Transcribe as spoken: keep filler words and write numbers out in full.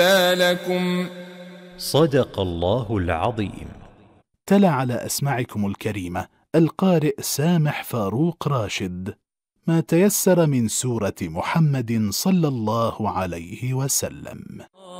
لكم. صدق الله العظيم. تلا على أسماعكم الكريمة القارئ سامح فاروق راشد ما تيسر من سورة محمد صلى الله عليه وسلم.